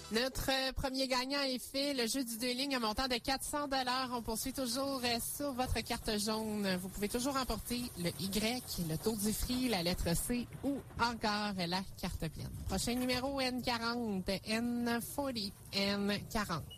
Notre premier gagnant est fait. Le jeu du 2 lignes, un montant de 400 $. On poursuit toujours sur votre carte jaune. Vous pouvez toujours remporter le Y, le tour du fruit, la lettre C ou encore la carte pleine. Prochain numéro N40, N40, N40.